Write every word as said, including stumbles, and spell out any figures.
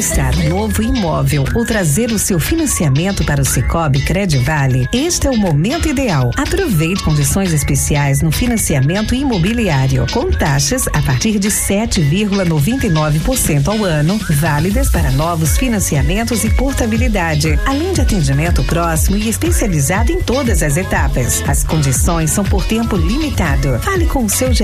conquistar um novo imóvel ou trazer o seu financiamento para o Sicoob Credivale, este é o momento ideal. Aproveite condições especiais no financiamento imobiliário, com taxas a partir de sete vírgula noventa e nove por cento ao ano, válidas para novos financiamentos e portabilidade, além de atendimento próximo e especializado em todas as etapas. As condições são por tempo limitado. Fale com o seu